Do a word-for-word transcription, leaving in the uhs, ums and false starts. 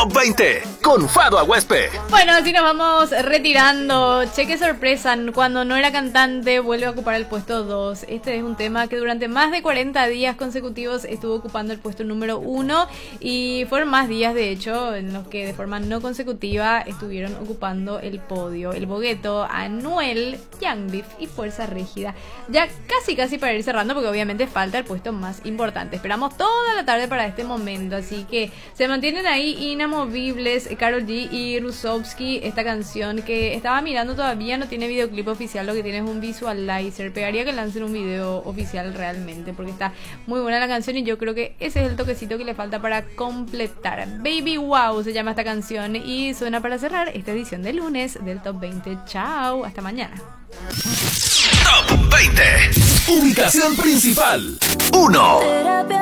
Top veinte con Fado Aguespe. Bueno, así nos vamos retirando. Cheque sorpresa, cuando no era cantante vuelve a ocupar el puesto dos. Este es un tema que durante más de cuarenta días consecutivos estuvo ocupando el puesto número uno y fueron más días de hecho en los que de forma no consecutiva estuvieron ocupando el podio. El Bogueto, Anuel, Young Beef y Fuerza Rígida. Ya casi casi para ir cerrando porque obviamente falta el puesto más importante. Esperamos toda la tarde para este momento, así que se mantienen ahí inamovibles Karol G y Rusovsky. Esta canción que estaba mirando todavía no tiene videoclip oficial, lo que tiene es un visualizer. Pegaría que lancen un video oficial realmente porque está muy buena la canción y yo creo que ese es el toquecito que le falta para completar. Baby Wow se llama esta canción y suena para cerrar esta edición de lunes del Top veinte. Chao, hasta mañana. Top veinte. Ubicación principal uno.